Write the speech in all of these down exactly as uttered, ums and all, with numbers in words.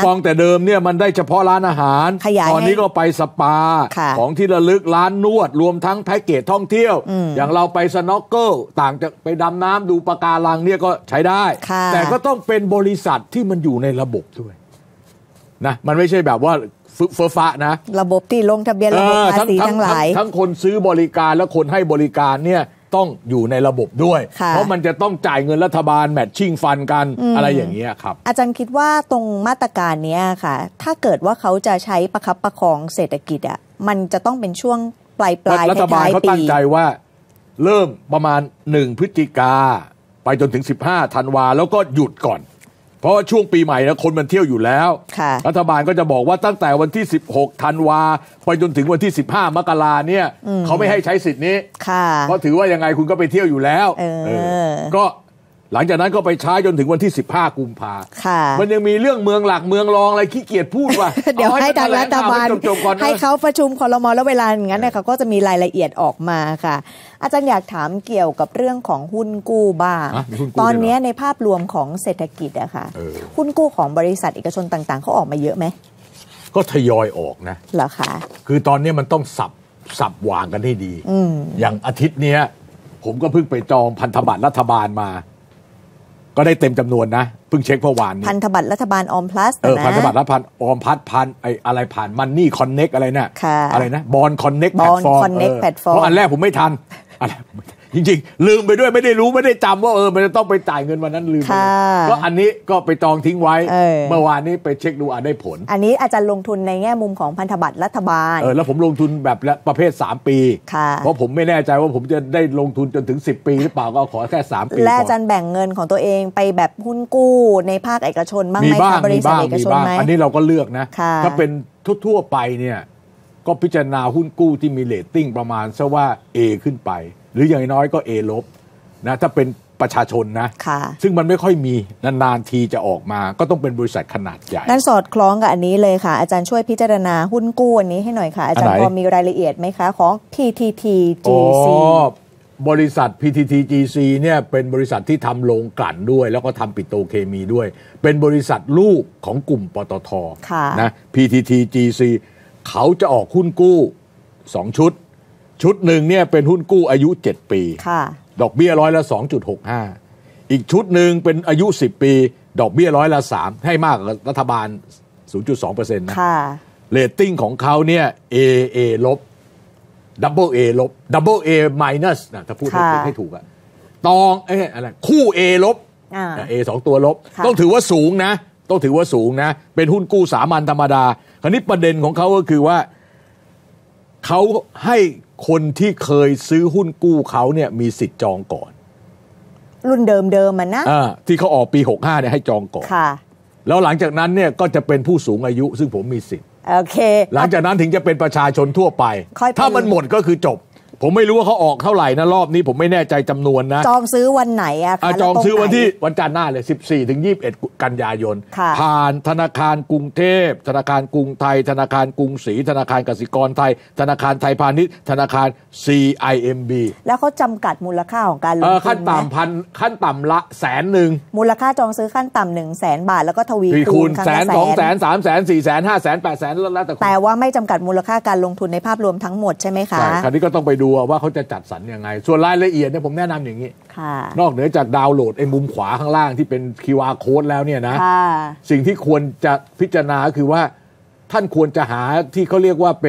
ฟองแต่เดิมเนี่ยมันได้เฉพาะร้านอาหารตอนนี้ก็ไปสปาของที่ระลึกร้านนวดรวมทั้งแพ็กเกจท่องเที่ยวอย่างเราไปสน็อกเกิลต่างจากไปดำน้ำดูปะการังเนี่ยก็ใช้ได้แต่ก็ต้องเป็นบริษัทที่มันอยู่ในระบบด้วยนะมันไม่ใช่แบบว่าเฟ้อฟ้านะระบบที่ลงทะเบียนระบบภาษีทั้งหลายทั้งคนซื้อบริการและคนให้บริการเนี่ยต้องอยู่ในระบบด้วยเพราะมันจะต้องจ่ายเงินรัฐบาลแมทชิ่งฟันกันอะไรอย่างเงี้ยครับอาจารย์คิดว่าตรงมาตรการนี้ค่ะถ้าเกิดว่าเขาจะใช้ประคับประคองเศรษฐกิจอ่ะมันจะต้องเป็นช่วงปลายปลายรัฐบาลเขาตั้งใจว่าเริ่มประมาณหนึ่งพฤศจิกาไปจนถึงสิบห้าธันวาแล้วก็หยุดก่อนเพราะว่าช่วงปีใหม่นะคนมันเที่ยวอยู่แล้วรัฐบาลก็จะบอกว่าตั้งแต่วันที่สิบหกธันวาไปจนถึงวันที่สิบห้ามกราเนี่ยเขาไม่ให้ใช้สิทธิ์นี้เพราะถือว่ายังไงคุณก็ไปเที่ยวอยู่แล้วก็หลังจากนั้นก็ไปใช้จนถึงวันที่สิบห้ากุมภามันยังมีเรื่องเมืองหลักเมืองรองอะไรขี้เกียจพูดว่าเดี๋ยวให้ทางรัฐบาลให้เขาประชุมครม.แล้วเวลาอย่างนั้นเนี่ยเขาก็จะมีรายละเอียดออกมาค่ะอาจารย์อยากถามเกี่ยวกับเรื่องของหุ้นกู้บ้างตอนนี้ในภาพรวมของเศรษฐกิจอะค่ะหุ้นกู้ของบริษัทเอกชนต่างๆเขาออกมาเยอะไหมก็ทยอยออกนะเหรอคะคือตอนนี้มันต้องสับสับวางกันให้ดีอย่างอาทิตย์นี้ผมก็เพิ่งไปจองพันธบัตรรัฐบาลมาก็ได้เต็มจำนวนนะเพิ่งเช็คเมื่อวานนี้พันธบัตรรัฐบาลออมพลัสเออพันธบัตรรัฐบาลออมพลัสพันไออะไรผ่านมันนี่คอนเน็กอะไรเนี่ยอะไรนะบอลคอนเน็กแพลตฟอร์มเพราะอันแรกผมไม่ทันอะไรจริงๆลืมไปด้วยไม่ได้รู้ไม่ได้จำว่าเออมันจะต้องไปจ่ายเงินวันนั้นลืมไปก็อันนี้ก็ไปจองทิ้งไว้เมื่อวานนี้ไปเช็คดูอ่ะได้ผลอันนี้อาจารย์ลงทุนในแง่มุมของพันธบัตรรัฐบาลเออแล้วผมลงทุนแบบประเภทสามปีเพราะผมไม่แน่ใจว่าผมจะได้ลงทุนจนถึงสิบปีหรือเปล่าก็ขอแค่สามปีและอาจารย์แบ่งเงินของตัวเองไปแบบหุ้นกู้ในภาคเอกชนบ้างไหมคะบริษัทเอกชนไหมอันนี้เราก็เลือกนะถ้าเป็นทั่วๆไปเนี่ยก็พิจารณาหุ้นกู้ที่มีเรตติ้งประมาณซะว่า A ขึ้นไปหรืออย่างน้อยก็ A ลบนะถ้าเป็นประชาชนนะซึ่งมันไม่ค่อยมีนานๆทีจะออกมาก็ต้องเป็นบริษัทขนาดใหญ่นั่นสอดคล้องกับอันนี้เลยค่ะอาจารย์ช่วยพิจารณาหุ้นกู้อันนี้ให้หน่อยค่ะอาจารย์พอมีรายละเอียดไหมคะของ พี ที ที จี ซี อ๋อบริษัท พี ที ที จี ซี เนี่ยเป็นบริษัทที่ทำโรงกลั่นด้วยแล้วก็ทำปิโตรเคมีด้วยเป็นบริษัทลูกของกลุ่มปตท.นะ พี ที ที จี ซี เขาจะออกหุ้นกู้สองชุดชุดหนึ่งเนี่ยเป็นหุ้นกู้อายุเจ็ดปีดอกเบี้ยร้อยละ สองจุดหกห้า อีกชุดหนึ่งเป็นอายุสิบปีดอกเบี้ยร้อยละสามให้มากกว่ารัฐบาล ศูนย์จุดสองเปอร์เซ็นต์ นะเรตติ้งของเขาเนี่ย A A ลบ Double A ลบ Double A minus นะถ้าพูดให้ถูกอะตองเอ๊ะอะไรคู่ A ลบ A สองตัวลบต้องถือว่าสูงนะต้องถือว่าสูงนะเป็นหุ้นกู้สามัญธรรมดาคราวนี้ประเด็นของเขาก็คือว่าเขาให้คนที่เคยซื้อหุ้นกู้เขาเนี่ยมีสิทธิ์จองก่อนรุ่นเดิมๆมันนะอ่าที่เขาออกปีหกสิบห้าเนี่ยให้จองก่อนค่ะแล้วหลังจากนั้นเนี่ยก็จะเป็นผู้สูงอายุซึ่งผมมีสิทธิ์โอเคหลังจากนั้นถึงจะเป็นประชาชนทั่วไปถ้ามันหมดก็คือจบผมไม่รู้ว่าเขาออกเท่าไหร่นะรอบนี้ผมไม่แน่ใจจำนวนนะจองซื้อวันไหนอะคะจองซื้อวันที่วันจันทร์หน้าเลยสิบสี่ถึงยี่สิบเอ็ดกันยายนผ่านธนาคารกรุงเทพธนาคารกรุงไทยธนาคารกรุงศรีธนาคารกสิกรไทยธนาคารไทยพาณิชย์ธนาคาร ซี ไอ เอ็ม บีแล้วเขาจำกัดมูลค่าของการลงทุนขั้นต่ำพันขั้นต่ำละแสนหนึ่งมูลค่าจองซื้อขั้นต่ำหนึ่งแสนบาทแล้วก็ทวีคูณแสนสองแสนสามแสนสี่แสนห้าแสนแปดแสนแล้วแต่แต่ว่าไม่จำกัดมูลค่าการลงทุนในภาพรวมทั้งหมดใช่ไหมคะใช่คราวนี้ก็ต้องไปดูว่าเขาจะจัดสรรยังไงส่วนรายละเอียดเนี่ยผมแนะนำอย่างนี้นอกเหนือจากดาวน์โหลดไอ้มุมขวาข้างล่างที่เป็น คิว อาร์ Code แล้วเนี่ยนะสิ่งที่ควรจะพิจารณาคือว่าท่านควรจะหาที่เขาเรียกว่าเป็น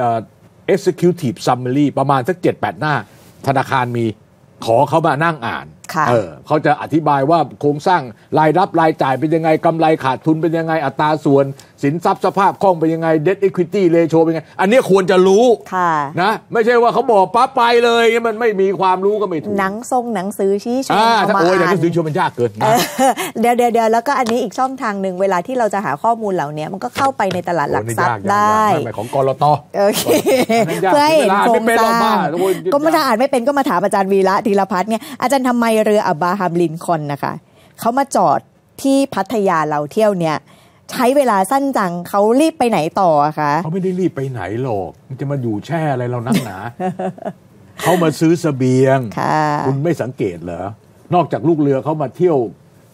executive summary ประมาณสัก เจ็ดแปด หน้าธนาคารมีขอเขามานั่งอ่านเออเขาจะอธิบายว่าโครงสร้างรายรับรายจ่ายเป็นยังไงกำไรขาดทุนเป็นยังไงอัตราส่วนสินทรัพย์สภาพคล่องเป็นยังไง debt equity ratio เป็นยังไงอันนี้ควรจะรู้นะไม่ใช่ว่าเขาบอกปั๊บไปเลยมันไม่มีความรู้ก็ไม่ถูกหนังทรงหนังสือชี้ชวนเอามาอ่านโอ้ยหนังสือชวนมันยากเกินเดี๋ยวเดี๋ยวเดี๋ยวแล้วก็อันนี้อีกช่องทางหนึ่งเวลาที่เราจะหาข้อมูลเหล่านี้มันก็เข้าไปในตลาดหลักทรัพย์ได้ของกลต. โอเคเพื่อให้เห็นโครงสร้างก็ไม่ถ้าอ่านไม่เป็นก็มาถามอาจารย์วีระธีรพัฒน์เนี่ยอาจารย์ทำไมเรืออับบราฮัมลินคอล์นนะคะเขามาจอดที่พัทยาเราเที่ยวเนี่ยใช้เวลาสั้นจังเขารีบไปไหนต่อคะเขาไม่ได้รีบไปไหนหรอกมันจะมาอยู่แช่อะไรเรานักหนา เขามาซื้อเสบียงคุณไม่สังเกตเหรอนอกจากลูกเรือเขามาเที่ยว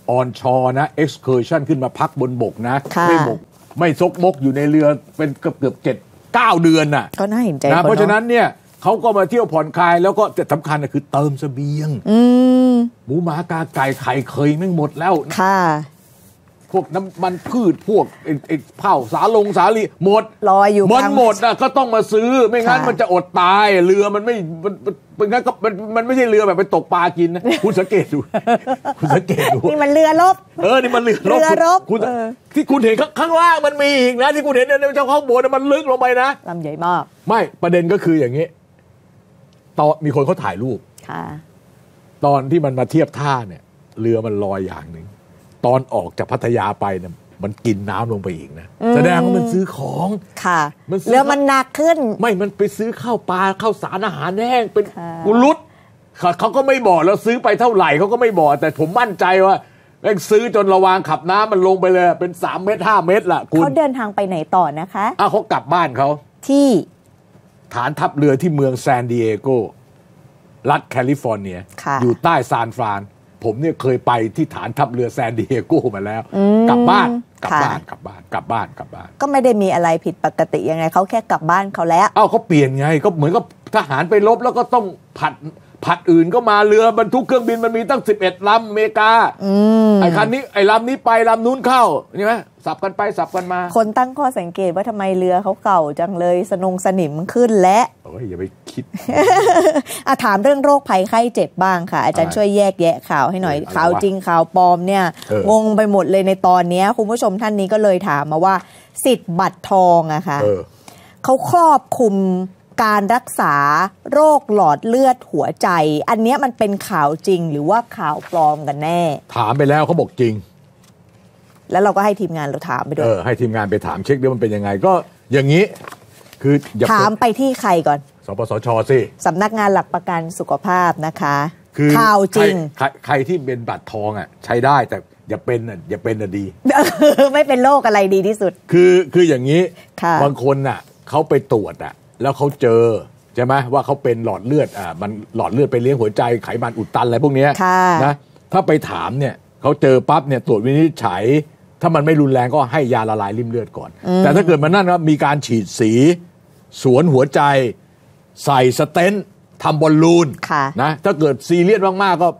ออนชอนะเอ็กซ์เคอร์ชั่นขึ้นมาพักบนบกนะไม่บกไม่ซกมกอยู่ในเรือเป็นเกือบเกือบเจ็ดเก้าเดือนน่ะก็น่าเห็นใจนะเพราะฉะนั้นเนี่ยเขาก็มาเที่ยวผ่อนคลายแล้วก็จะสำคัญนะคือเติมเสบียงหมูหมากาไก่ไข่เคยไม่หมดแล้วค่ะพวกน้ำมันพืชพวกไอ้ไอ้เผาสาลงสาลีหมดรออยู่มันหมดนะก็ต้องมาซื้อไม่งั้นมันจะอดตายเรือมันไม่มันเป็นงั้นก็มันมันไม่ใช่เรือแบบไปตกปลากินนะคุณสังเกตดูคุณสังเกตดูนี่มันเรือรบเออนี่มันเรือรบเรือรบคุณที่คุณเห็นข้างล่างมันมีอีกนะที่คุณเห็นในเจ้าข้างบนมันลึกลงไปนะลำใหญ่มากไม่ประเด็นก็คืออย่างนี้ตอนมีคนเขาถ่ายรูปตอนที่มันมาเทียบท่าเนี่ยเรือมันลอยอย่างหนึ่งตอนออกจากพัทยาไปเนี่ยมันกินน้ำลงไปอีกนะแสดงว่ามันซื้อของค่ะเรือมันหนักขึ้นไม่มันไปซื้อข้าวปลาข้าวสารอาหารแห้งเป็นกุลุตเขาก็ไม่บอกแล้วซื้อไปเท่าไหร่เขาก็ไม่บอกแต่ผมมั่นใจว่าแม่งซื้อจนระวางขับน้ำมันลงไปเลยเป็นสามเมตรห้าเมตรล่ะคุณเขาเดินทางไปไหนต่อนะคะอ้าวเขากลับบ้านเขาที่ฐานทัพเรือที่เมืองซานดิเอโกรัฐแคลิฟอร์เนียอยู่ใต้ซานฟรานผมเนี่ยเคยไปที่ฐานทัพเรือซานดิเอโกมาแล้วกลับบ้านกลับบ้านกลับบ้านกลับบ้านกลับบ้านก็ไม่ได้มีอะไรผิดปกติยังไงเขาแค่กลับบ้านเขาแล้วอ้าวเขาเปลี่ยนไงก็เหมือนกับทหารไปรบแล้วก็ต้องผัดผัดอื่นก็มาเรือบรรทุกเครื่องบินมันมีตั้งสิบเอ็ดลำอเมริกาไอ้คันนี้ไอ้ลำนี้ไปลำนู้นเข้านี่ไหมสับกันไปสับกันมาคนตั้งข้อสังเกตว่าทำไมเรือเขาเก่าจังเลยสนงสนิมขึ้นและโอ้ยอย่าไปคิดอะถามเรื่องโรคภัยไข้เจ็บบ้างค่ะอาจารย์ช่วยแยกแยะข่าวให้หน่อยข่าวจริงข่าวปลอมเนี่ยงงไปหมดเลยในตอนนี้คุณผู้ชมท่านนี้ก็เลยถามมาว่าสิทธิ์บัตรทองอะค่ะเขาครอบคลุมการรักษาโรคหลอดเลือดหัวใจอันนี้มันเป็นข่าวจริงหรือว่าข่าวปลอมกันแน่ถามไปแล้วเขาบอกจริงแล้วเราก็ให้ทีมงานเราถามไปด้วยเออให้ทีมงานไปถามเช็คด้วยมันเป็นยังไงก็อย่างนี้คือถามไปที่ใครก่อนสปสชสิสำนักงานหลักประกันสุขภาพนะคะคือข่าวจริงใครใครที่เป็นบัตรทองอ่ะใช้ได้แต่อย่าเป็นอ่ะอย่าเป็นอ่ะดีไม่เป็นโรคอะไรดีที่สุดคือคืออย่างนี้บางคนน่ะเขาไปตรวจอ่ะแล้วเขาเจอใช่ไหมว่าเขาเป็นหลอดเลือดอ่ามันหลอดเลือดไปเลี้ยงหัวใจไขมันอุดตันอะไรพวกนี้นะถ้าไปถามเนี่ยเขาเจอปั๊บเนี่ยตรวจวินิจฉัยถ้ามันไม่รุนแรงก็ให้ยาละลายริ่มเลือดก่อนแต่ถ้าเกิดมันนั่นว่ามีการฉีดสีสวนหัวใจใส่สเตนต์ทำบอลลูนนะถ้าเกิดซีเรียสมากๆก็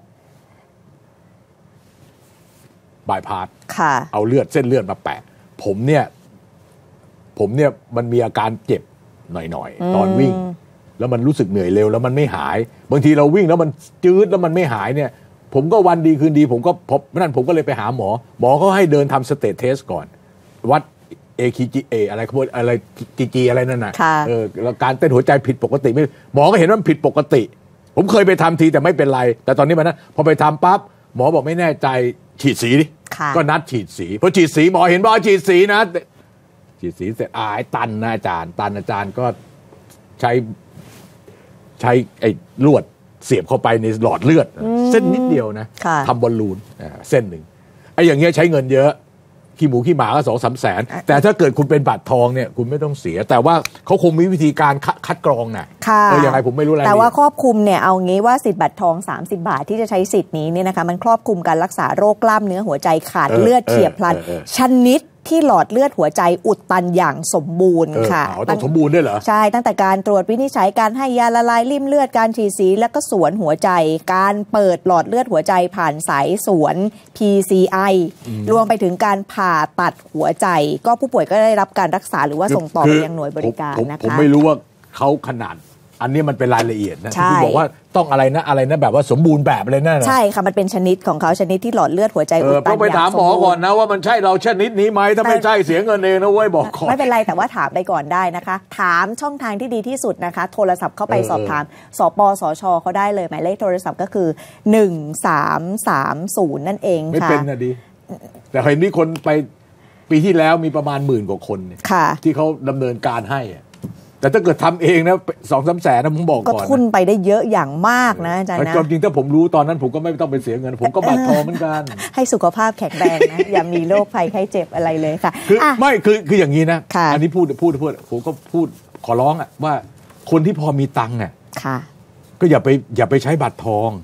บายพาสเอาเลือดเส้นเลือดมาแปะผมเนี่ยผมเนี่ยมันมีอาการเจ็บหน่อยๆตอนวิ่งแล้วมันรู้สึกเหนื่อยเร็วแล้วมันไม่หายบางทีเราวิ่งแล้วมันจืดแล้วมันไม่หายเนี่ยผมก็วันดีคืนดีผมก็พบนั่นผมก็เลยไปหาหมอหมอเขาให้เดินทำสเตทเทสก่อนวัด เอ คี จี เอ อะไรเขาบอกอะไร จี จี อะไรนั่นน่ะเออแล้วการเต้นหัวใจผิดปกติไม่หมอก็เห็นว่ามันผิดปกติผมเคยไปทำทีแต่ไม่เป็นไรแต่ตอนนี้มันนะพอไปทำปั๊บหมอบอกไม่แน่ใจฉีดสีดิก็นัดฉีดสีพอฉีดสีหมอเห็นบอกฉีดสีนะฉีดสีเสร็จอายตันนะอาจารย์ตันอาจารย์ก็ใช้ใช้ไอ้ลวดเสียบเข้าไปในหลอดเลือดเส้นนิดเดียวนะทำบอลลูนเส้นหนึ่งไอ้อย่างเงี้ยใช้เงินเยอะขี้หมูขี้หมาก็สองสามแสนแต่ถ้าเกิดคุณเป็นบัตรทองเนี่ยคุณไม่ต้องเสียแต่ว่าเขาคงมีวิธีการคัดกรองนะเออยังไงผมไม่รู้อะไรแต่ว่าครอบคลุมเนี่ยเอางี้ว่าสิทธิ์บัตรทองสามสิบบาทที่จะใช้สิทธิ์นี้เนี่ยนะคะมันครอบคลุมการรักษาโรคกล้ามเนื้อหัวใจขาดเลือดเฉียบพลันชนิดที่หลอดเลือดหัวใจอุดตันอย่างสมบูรณ์ค่ะต้องสมบูรณ์ด้วยเหรอใช่ตั้งแต่การตรวจวินิจฉัยการให้ยาละลายริ่มเลือดการฉีดสีแล้วก็สวนหัวใจการเปิดหลอดเลือดหัวใจผ่านสายสวน พี ซี ไอ รวมไปถึงการผ่าตัดหัวใจก็ผู้ป่วยก็ได้รับการรักษาหรือว่าส่งต่อไปยังหน่วยบริการนะคะผมไม่รู้ว่าเขาขนาดอันนี้มันเป็นรายละเอียดนะที่บอกว่าต้องอะไรนะอะไรนะแบบว่าสมบูรณ์แบบเลยนะใช่ค่ะมันเป็นชนิดของเขาชนิดที่หลอดเลือดหัวใจอุดตันต้องไปถามหมอก่อนนะว่ามันใช่เราชนิดนี้ไหมถ้าไม่ใช่เสียเงินเองนะเว้ยบอกก่อนไม่เป็นไรแต่ว่าถามไปก่อนได้นะคะถามช่องทางที่ดีที่สุดนะคะโทรศัพท์เข้าไปสอบถามสปสชเขาได้เลยหมายเลขโทรศัพท์ก็คือหนึ่งสามสามศูนย์นั่นเองค่ะไม่เป็นนะดีแต่เห็นมีคนไปปีที่แล้วมีประมาณหมื่นกว่าคนที่เขาดำเนินการให้แต่ถ้าเกิดทำเองนะสองสามแสนนะผมบอกก่อนก็ทุนไปได้เยอะอย่างมากนะอาจารย์นะจริงถ้าผมรู้ตอนนั้นผมก็ไม่ต้องไปเสียเงินผมก็บัตรทองเหมือนกันให้สุขภาพแข็งแรงนะอย่ามีโรคภัยไข้เจ็บอะไรเลยค่ะคือไม่คือคืออย่างนี้นะอันนี้พูดพูดพูดผมก็พูดขอร้องอ่ะว่าคนที่พอมีตังค์อ่ะก็อย่าไปอย่าไปใช้บัตรทอง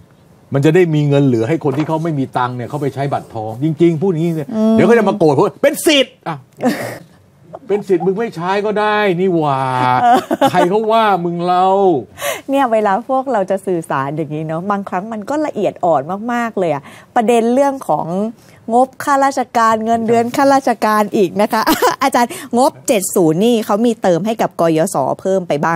มันจะได้มีเงินเหลือให้คนที่เขาไม่มีตังค์เนี่ยเขาไปใช้บัตรทองจริงๆพูดอย่างนี้เนี่ยเดี๋ยวก็จะมาโกรธเพราะเป็นสิทธิ์อ่ะเป็นสิทธิ์มึงไม่ใช้ก็ได้นี่หว่าใครเขาว่ามึงเล่าเนี่ยเวลาพวกเราจะสื่อสารอย่างนี้เนาะบางครั้งมันก็ละเอียดอ่อนมากๆเลยอะประเด็นเรื่องของงบข้าราชการเงินเดือนข้าราชการอีกนะคะ อาจารย์งบเจ็ดสิบนี่เขามีเติมให้กับกยศเพิ่มไปบ้าง